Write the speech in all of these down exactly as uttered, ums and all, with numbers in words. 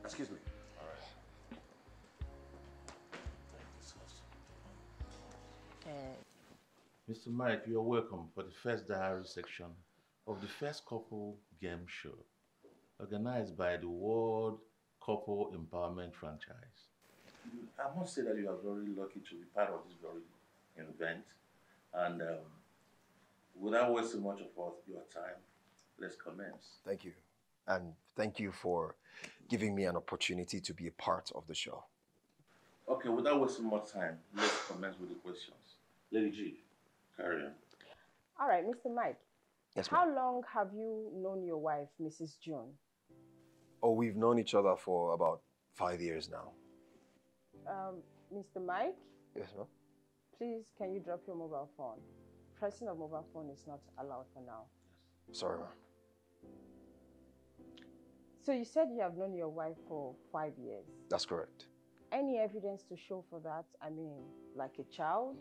Excuse me. All right. Uh, Mister Mike, you're welcome for the first diary section of the first couple game show, organized by the World Couple Empowerment Franchise. I must say that you are very lucky to be part of this very event. And um, without wasting much of your time, let's commence. Thank you. And thank you for giving me an opportunity to be a part of the show. Okay, without wasting more time, let's commence with the questions. Lady G, carry on. all right, Mister Mike. Yes, How ma'am. long have you known your wife, Missus June? Oh, we've known each other for about five years now. Um, Mister Mike, Yes, ma'am. please, can you drop your mobile phone? Pressing of mobile phone is not allowed for now. Sorry, ma'am. So you said you have known your wife for five years. That's correct. Any evidence to show for that? I mean, like a child?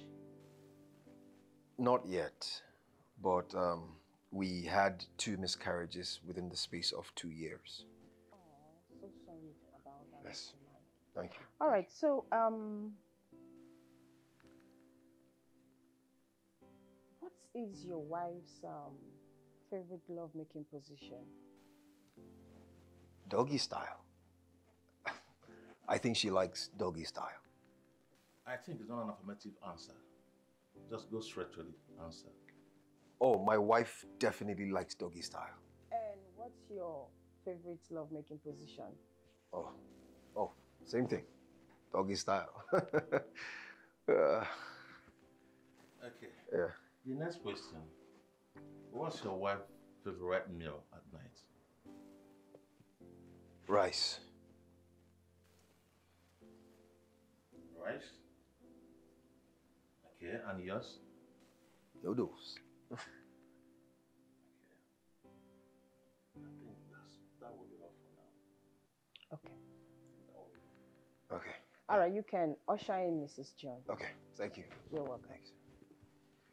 Not yet, but um, we had two miscarriages within the space of two years. Oh, so sorry about that. Yes. Mister Mike. Thank you. All right, so um, what is your wife's um, favorite love-making position? Doggy style. I think she likes doggy style. I think it's not an affirmative answer. Just go straight to the answer. Oh, my wife definitely likes doggy style. And what's your favorite love-making position? Oh, oh, same thing. Doggy style. uh, Okay. yeah. The next question. What's your wife's favorite meal at night? Rice. Rice? Okay, and yours? Noodles. Okay. I think that's, that will be all for now. Okay. That will be- Okay. All right, you can usher in Missus John. Okay. Thank you. You're welcome. Thanks.